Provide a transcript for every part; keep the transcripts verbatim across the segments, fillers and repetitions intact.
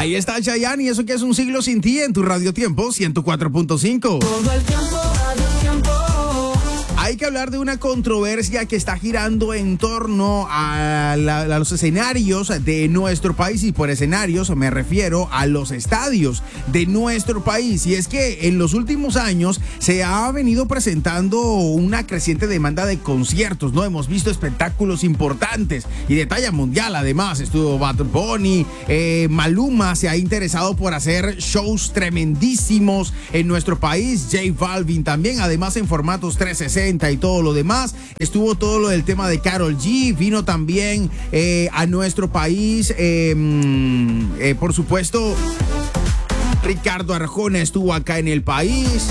Ahí está Chayanne y eso que es un siglo sin ti en tu Radio Tiempo ciento cuatro punto cinco. Todo el tiempo, Radio Tiempo. Hay que hablar de una controversia que está girando en torno a, la, a los escenarios de nuestro país, y por escenarios me refiero a los estadios de nuestro país. Y es que en los últimos años se ha venido presentando una creciente demanda de conciertos, ¿no? Hemos visto espectáculos importantes y de talla mundial. Además, estuvo Bad Bunny, eh, Maluma se ha interesado por hacer shows tremendísimos en nuestro país, J Balvin también, además en formatos trescientos sesenta y todo lo demás. Estuvo todo lo del tema de Karol G, vino también eh, a nuestro país, eh, eh, por supuesto, Ricardo Arjona estuvo acá en el país.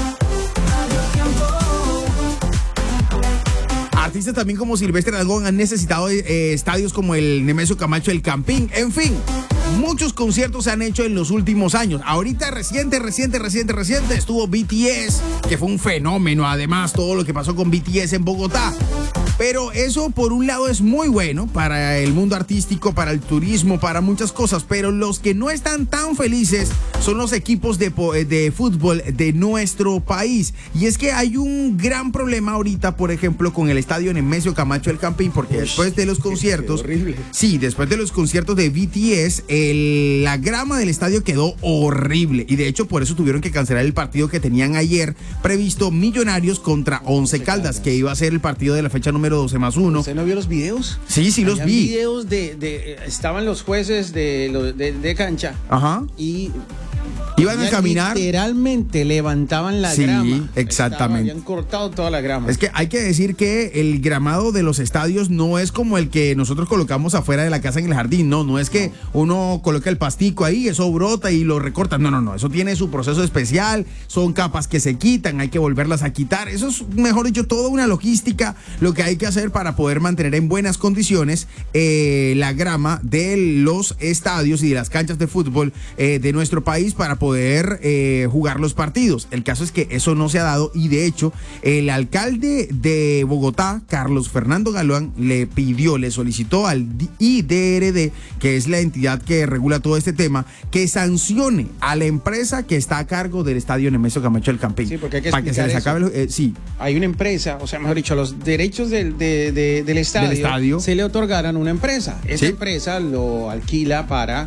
Artistas también como Silvestre Dangond han necesitado eh, estadios como el Nemesio Camacho, el Campín, en fin. Muchos conciertos se han hecho en los últimos años. Ahorita reciente, reciente, reciente, reciente estuvo B T S, que fue un fenómeno, además, todo lo que pasó con B T S en Bogotá. Pero eso por un lado es muy bueno para el mundo artístico, para el turismo, para muchas cosas, pero los que no están tan felices son los equipos de, de fútbol de nuestro país. Y es que hay un gran problema ahorita, por ejemplo, con el estadio Nemesio Camacho, el Campín, porque Uy, después de los conciertos, sí, después de los conciertos de B T S, el, la grama del estadio quedó horrible. Y de hecho por eso tuvieron que cancelar el partido que tenían ayer previsto, Millonarios contra Once Caldas, que iba a ser el partido de la fecha número doce más uno. ¿Usted no vio los videos? Sí, sí, los Habían vi. videos de, de, estaban los jueces de, de, de cancha. Ajá. Y iban a caminar. Literalmente levantaban la sí, grama. Sí, exactamente. Estaba, habían cortado toda la grama. Es que hay que decir que el gramado de los estadios no es como el que nosotros colocamos afuera de la casa en el jardín. No, no es que no. uno coloca el pastico ahí, eso brota y lo recorta. No, no, no. Eso tiene su proceso especial. Son capas que se quitan, hay que volverlas a quitar. Eso es, mejor dicho, toda una logística lo que hay que hacer para poder mantener en buenas condiciones eh, la grama de los estadios y de las canchas de fútbol eh, de nuestro país para poder eh, jugar los partidos. El caso es que eso no se ha dado y de hecho el alcalde de Bogotá, Carlos Fernando Galán, le pidió, le solicitó al I D R D, que es la entidad que regula todo este tema, que sancione a la empresa que está a cargo del estadio Nemesio Camacho, el Campín. Sí, porque hay que para que se les acabe. Eh, sí. Hay una empresa, o sea, mejor dicho, los derechos del, de, de, del, estadio, del estadio se le otorgaran a una empresa. Esa ¿Sí? empresa lo alquila para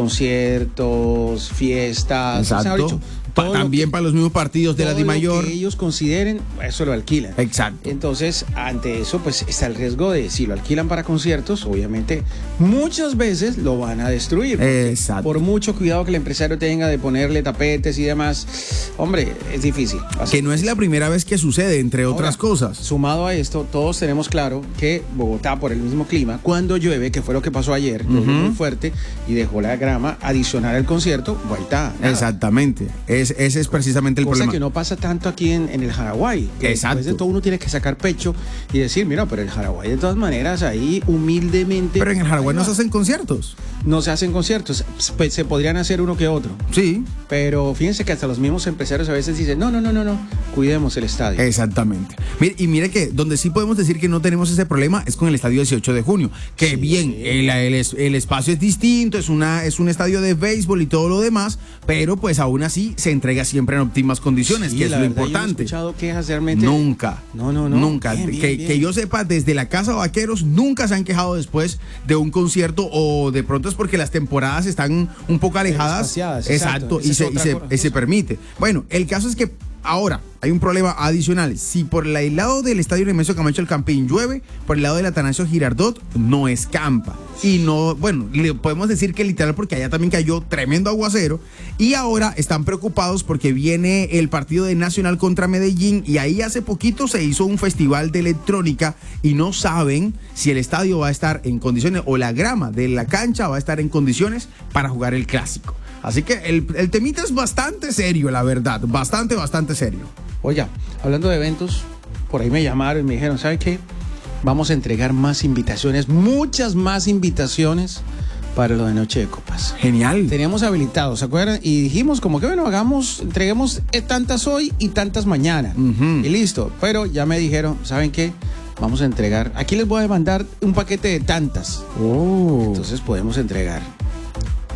conciertos, fiestas. Exacto. O sea, dicho, Pa también que, para los mismos partidos de la DIMAYOR. Lo que ellos consideren, eso lo alquilan. Exacto. Entonces, ante eso, pues está el riesgo de, si lo alquilan para conciertos, obviamente, muchas veces lo van a destruir. Exacto. Por mucho cuidado que el empresario tenga de ponerle tapetes y demás, hombre, es difícil. Que no es la primera vez que sucede, entre otras Ahora, cosas. Sumado a esto, todos tenemos claro que Bogotá, por el mismo clima, cuando llueve, que fue lo que pasó ayer, uh-huh. llovió muy fuerte y dejó la grama adicional al concierto, vuelta. Nada. Exactamente. Es, ese es precisamente el Cosa problema. que no pasa tanto aquí en, en el Jaraguay. Exacto. Después de todo uno tiene que sacar pecho y decir, mira, pero el Jaraguay de todas maneras ahí humildemente. Pero en el Jaraguay no se hacen conciertos. No se hacen conciertos, pues, se podrían hacer uno que otro. Sí. Pero fíjense que hasta los mismos empresarios a veces dicen, no, no, no, no, no, cuidemos el estadio. Exactamente. Mire, y mire que donde sí podemos decir que no tenemos ese problema es con el estadio dieciocho de junio. Que sí. bien, el, el, el espacio es distinto, es, una, es un estadio de béisbol y todo lo demás, pero pues aún así se entrega siempre en óptimas condiciones, sí, que es lo verdad, importante. Yo no he escuchado quejas realmente. Nunca. No, no, no. Nunca. Bien, bien, que, bien. que yo sepa, desde la Casa Vaqueros nunca se han quejado después de un concierto o de pronto es porque las temporadas están un poco alejadas. Exacto, exacto y, se, y, se, y se permite. Bueno, el caso es que ahora hay un problema adicional. Si por el lado del estadio Nemesio Camacho el Campín llueve, por el lado del Atanasio Girardot no escampa. Y no, bueno, le podemos decir que literal porque allá también cayó tremendo aguacero. Y ahora están preocupados porque viene el partido de Nacional contra Medellín y ahí hace poquito se hizo un festival de electrónica y no saben si el estadio va a estar en condiciones o la grama de la cancha va a estar en condiciones para jugar el clásico. Así que el, el temita es bastante serio, la verdad, bastante, bastante serio. Oiga, hablando de eventos, por ahí me llamaron y me dijeron, ¿sabe qué? Vamos a entregar más invitaciones, muchas más invitaciones para lo de Noche de Copas. Genial. Teníamos habilitados, ¿se acuerdan? Y dijimos como que bueno, hagamos, entreguemos tantas hoy y tantas mañana. Uh-huh. Y listo. Pero ya me dijeron, ¿saben qué? Vamos a entregar, aquí les voy a mandar un paquete de tantas. Oh. Entonces podemos entregar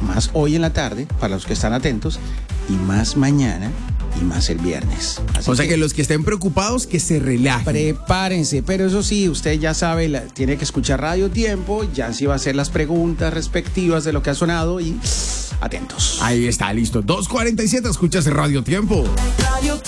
más hoy en la tarde, para los que están atentos, y más mañana y más el viernes. Así O sea que los que estén preocupados, que se relajen. prepárense, pero eso sí, usted ya sabe, la- tiene que escuchar Radio Tiempo, ya sí va a hacer las preguntas respectivas de lo que ha sonado y atentos. Ahí está, listo. dos cuarenta y siete, escuchas Radio Tiempo. Radio